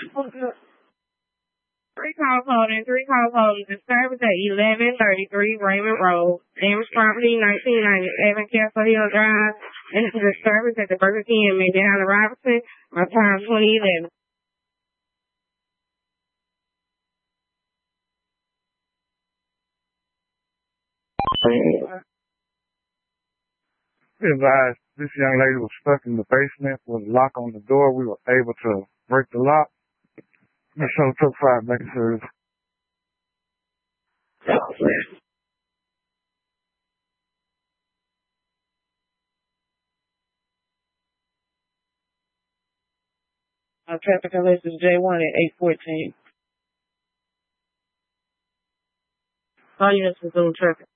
Three calls holding the service at 1133 Raymond Road, Damage Property, 1997 Castle Hill Drive, and this is the service at the Burger King in Mediana Robinson, my time 2011. Advised this young lady was stuck in the basement with a lock on the door. We were able to break the lock. We so took 5 back to service. Traffic unless is J1 at 814. All units resume traffic.